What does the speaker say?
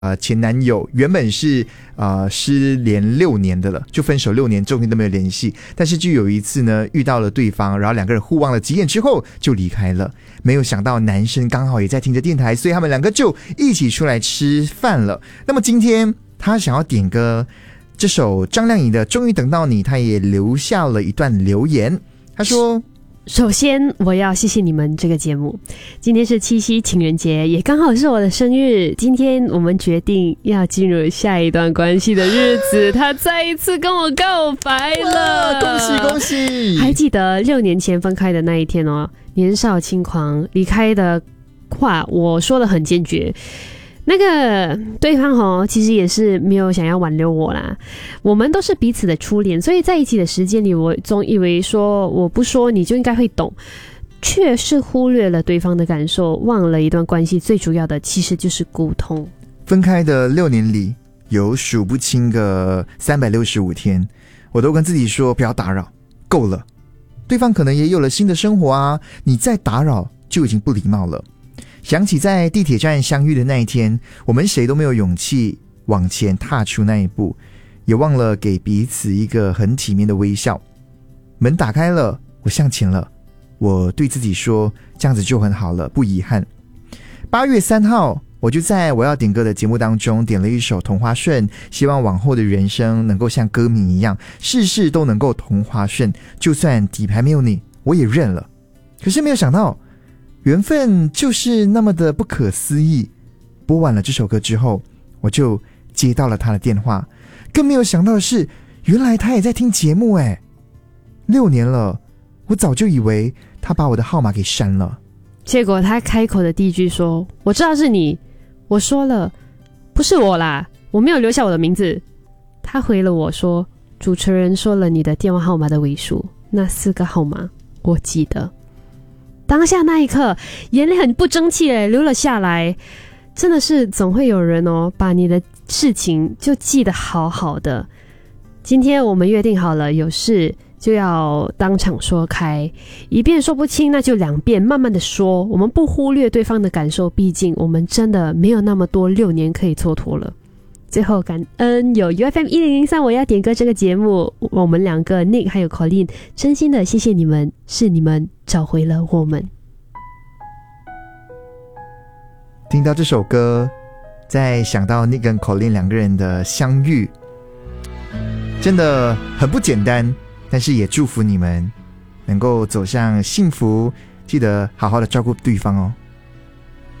前男友原本是失联6年的了，就分手6年，中间都没有联系。但是就有一次呢，遇到了对方，然后两个人互望了几眼之后就离开了。没有想到男生刚好也在听着电台，所以他们两个就一起出来吃饭了。那么今天他想要点歌这首张靓颖的《终于等到你》，他也留下了一段留言，他说： 首先我要谢谢你们这个节目，今天是七夕情人节，也刚好是我的生日。今天我们决定要进入下一段关系的日子，他再一次跟我告白了， 恭喜恭喜！ 还记得6年前分开的那一天哦，年少轻狂，离开的话我说得很坚决。那个对方其实也是没有想要挽留我啦，我们都是彼此的初恋，所以在一起的时间里，我总以为说我不说你就应该会懂，却是忽略了对方的感受，忘了一段关系最主要的其实就是沟通。 分开的6年里，有数不清个365天，我都跟自己说不要打扰，够了。对方可能也有了新的生活啊，你再打扰就已经不礼貌了。想起在地铁站相遇的那一天，我们谁都没有勇气往前踏出那一步，也忘了给彼此一个很体面的微笑。门打开了，我向前了，我对自己说这样子就很好了，不遗憾。8月3号我就在我要点歌的节目当中点了一首同花顺，希望往后的人生能够像歌名一样，事事都能够同花顺，就算底牌没有你我也认了。可是没有想到缘分就是那么的不可思议，播完了这首歌之后，我就接到了他的电话，更没有想到的是，原来他也在听节目耶。6年了，我早就以为他把我的号码给删了， 结果他开口的第一句说：我知道是你。我说了不是我啦，我没有留下我的名字。他回了我说：主持人说了你的电话号码的尾数，那4个号码我记得。当下那一刻眼泪很不争气流了下来，真的是总会有人把你的事情就记得好好的。今天我们约定好了，有事就要当场说开，一遍说不清那就2遍慢慢的说，我们不忽略对方的感受，毕竟我们真的没有那么多6年可以蹉跎了。最后感恩有 UFM1003 我要点歌这个节目，我们2个 Nick 还有 Colin 真心的谢谢你们，是你们找回了我们。 听到这首歌，再想到 Nick 跟 Colin 2个人的相遇，真的很不简单，但是也祝福你们能够走向幸福，记得好好的照顾对方哦。